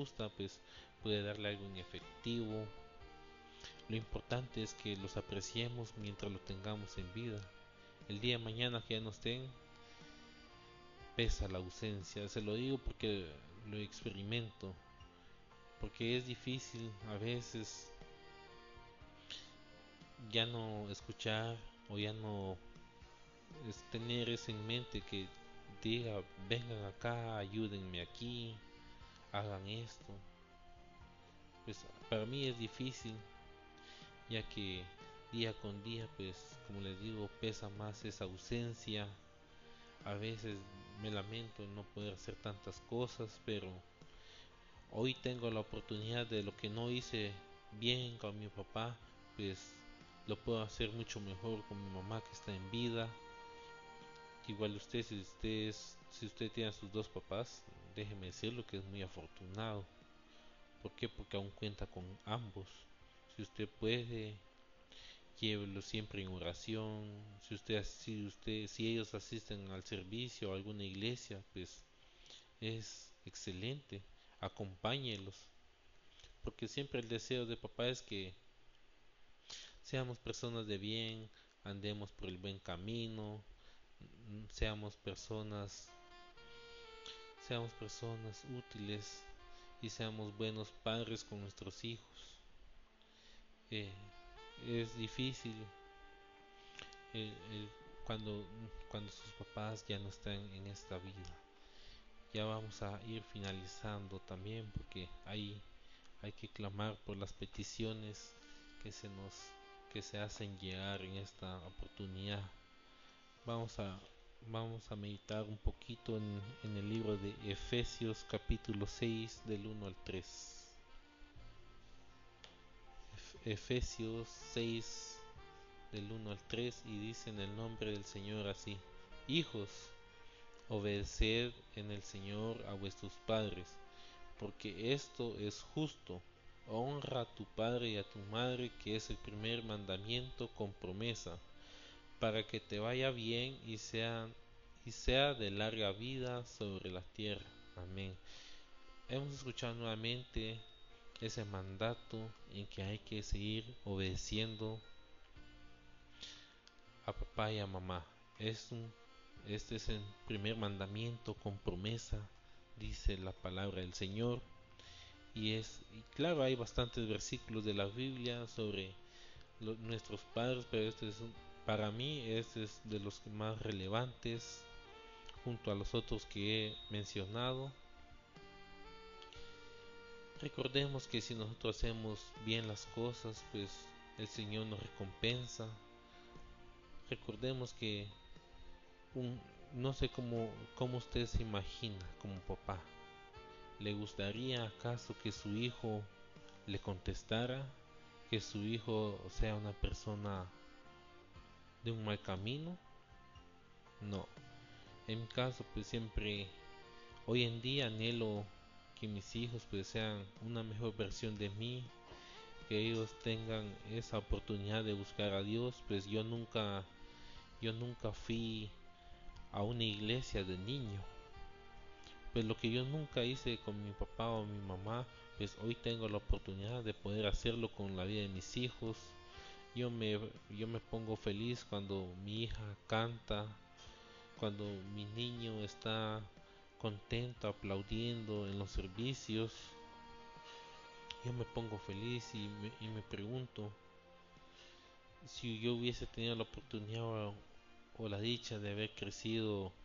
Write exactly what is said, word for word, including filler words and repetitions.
gusta, pues puede darle algo en efectivo. Lo importante es que los apreciemos mientras lo tengamos en vida. El día de mañana que ya no estén, pesa la ausencia. Se lo digo porque lo experimento, porque es difícil a veces ya no escuchar o ya no es tener eso en mente que diga, vengan acá, ayúdenme aquí, hagan esto. Pues para mí es difícil, ya que día con día, pues como les digo, pesa más esa ausencia. A veces me lamento en no poder hacer tantas cosas, pero hoy tengo la oportunidad de lo que no hice bien con mi papá, pues lo puedo hacer mucho mejor con mi mamá que está en vida. Igual usted, si usted es, si usted tiene a sus dos papás, déjeme decirlo que es muy afortunado. ¿Por qué? Porque aún cuenta con ambos. Si usted puede, llévelo siempre en oración. Si usted, si usted, si ellos asisten al servicio o a alguna iglesia, pues es excelente. Acompáñelos, porque siempre el deseo de papá es que seamos personas de bien, andemos por el buen camino, seamos personas, seamos personas útiles y seamos buenos padres con nuestros hijos. Eh, es difícil eh, eh, cuando, cuando sus papás ya no están en esta vida. Ya vamos a ir finalizando también porque hay, hay que clamar por las peticiones que se nos que se hacen llegar en esta oportunidad. Vamos a vamos a meditar un poquito en, en el libro de Efesios capítulo seis del uno al tres. Efesios seis del uno al tres, y dice en el nombre del Señor así: Hijos, obedeced en el Señor a vuestros padres, porque esto es justo. Honra a tu padre y a tu madre, que es el primer mandamiento con promesa, para que te vaya bien y sea, y sea de larga vida sobre la tierra. Amén. Hemos escuchado nuevamente ese mandato en que hay que seguir obedeciendo a papá y a mamá. Es un, este es el primer mandamiento con promesa, dice la palabra del Señor. Y es, y claro, hay bastantes versículos de la Biblia sobre lo, nuestros padres, pero este es un, para mí este es de los más relevantes junto a los otros que he mencionado. Recordemos que si nosotros hacemos bien las cosas, pues el Señor nos recompensa. Recordemos que un, no sé cómo, cómo usted se imagina como papá. ¿Le gustaría acaso que su hijo le contestara? ¿Que su hijo sea una persona de un mal camino? No. En mi caso, pues siempre, hoy en día anhelo que mis hijos pues sean una mejor versión de mí, que ellos tengan esa oportunidad de buscar a Dios. Pues yo nunca, yo nunca fui a una iglesia de niño. Pues lo que yo nunca hice con mi papá o mi mamá, pues hoy tengo la oportunidad de poder hacerlo con la vida de mis hijos. Yo me, yo me pongo feliz cuando mi hija canta, cuando mi niño está contento aplaudiendo en los servicios. Yo me pongo feliz y me, y me pregunto si yo hubiese tenido la oportunidad o, o la dicha de haber crecido